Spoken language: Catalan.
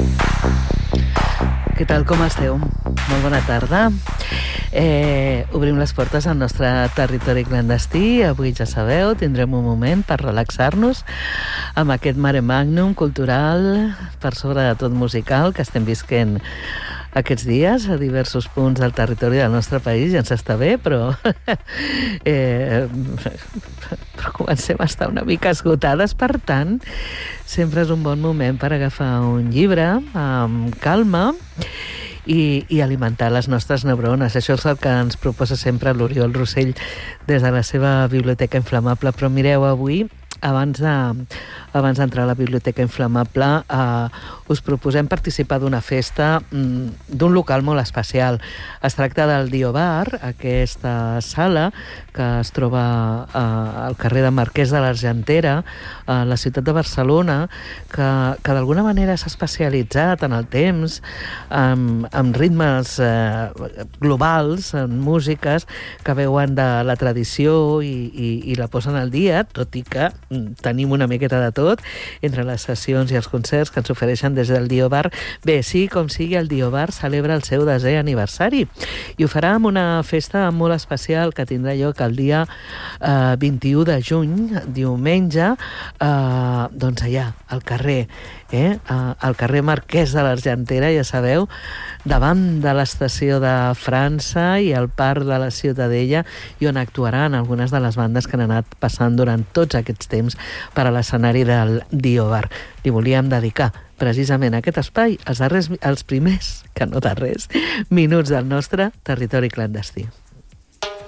Què tal, com esteu? Molt bona tarda. Obrim les portes al nostre territori clandestí. Avui, ja sabeu, tindrem un moment per relaxar-nos amb aquest mare magnum cultural, per sobre de tot musical, que estem visquent aquests dies a diversos punts del territori del nostre país. Ja ens està bé, però comencem a estar una mica esgotades. Per tant, sempre és un bon moment per agafar un llibre amb calma i alimentar les nostres neurones. Això és el que ens proposa sempre l'Oriol Rossell des de la seva Biblioteca Inflamable. Però mireu, avui, abans d'entrar a la Biblioteca Inflamable, us proposem participar d'una festa d'un local molt especial. Es tracta del Dio Bar, aquesta sala que es troba al carrer de Marquès de l'Argentera, a la ciutat de Barcelona, que d'alguna manera s'ha especialitzat en el temps, amb ritmes globals, en músiques que veuen de la tradició i la posen al dia, tot i que tenim una miqueta de tot entre les sessions i els concerts que ens ofereixen des del Dio Bar. Bé, sí, com sigui, el Dio Bar celebra el seu 10è aniversari i ho farà amb una festa molt especial que tindrà lloc el dia 21 de juny, diumenge, doncs allà, al carrer, al carrer Marquès de l'Argentera, ja sabeu, davant de l'estació de França i al parc de la Ciutadella, i on actuaran algunes de les bandes que han anat passant durant tots aquests temps per a l'escenari del Dio Bar. Li volíem dedicar precisament a aquest espai els primers, que no darrers, minuts del nostre territori clandestí.